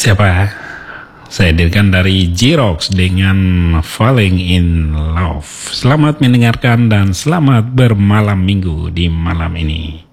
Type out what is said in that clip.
Siapa? Saya hadirkan dari J-Rocks dengan Falling in Love. Selamat mendengarkan dan selamat bermalam minggu di malam ini.